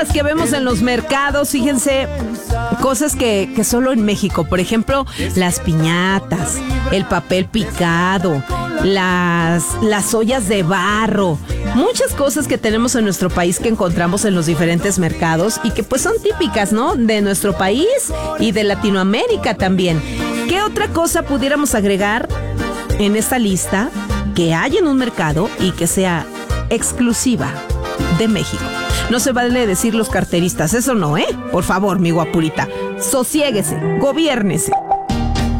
cositas que vemos en los mercados, fíjense, cosas que solo en México, por ejemplo, las piñatas, el papel picado, las ollas de barro, muchas cosas que tenemos en nuestro país que encontramos en los diferentes mercados y que pues son típicas, ¿no? De nuestro país y de Latinoamérica también. ¿Qué otra cosa pudiéramos agregar en esta lista que hay en un mercado y que sea exclusiva de México? No se vale decir los carteristas, eso no, ¿eh? Por favor, mi guapurita, sosiéguese, gobiérnese.